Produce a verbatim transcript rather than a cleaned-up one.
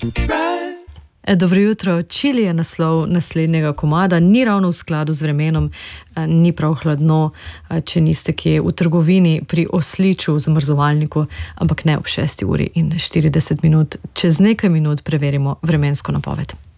Dobro jutro. Čili je naslov naslednjega komada, ni ravno v skladu z vremenom, ni prav hladno, če niste kje v trgovini pri osliču v zamrzovalniku, ampak ne ob šesti uri in štirideset minut. Čez nekaj minut preverimo vremensko napoved.